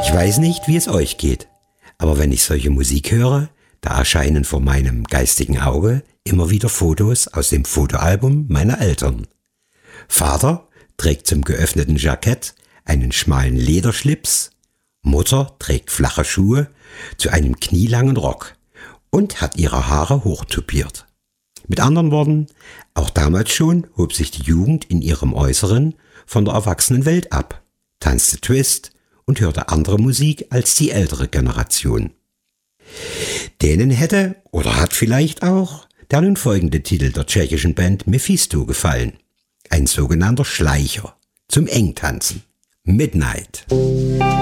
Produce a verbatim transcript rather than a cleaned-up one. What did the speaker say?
Ich weiß nicht, wie es euch geht, aber wenn ich solche Musik höre, da erscheinen vor meinem geistigen Auge immer wieder Fotos aus dem Fotoalbum meiner Eltern. Vater trägt zum geöffneten Jackett einen schmalen Lederschlips, Mutter trägt flache Schuhe zu einem knielangen Rock und hat ihre Haare hochtupiert. Mit anderen Worten, auch damals schon hob sich die Jugend in ihrem Äußeren von der erwachsenen Welt ab, tanzte Twist und hörte andere Musik als die ältere Generation. Denen hätte oder hat vielleicht auch der nun folgende Titel der tschechischen Band Mephisto gefallen. Ein sogenannter Schleicher zum Engtanzen. Midnight.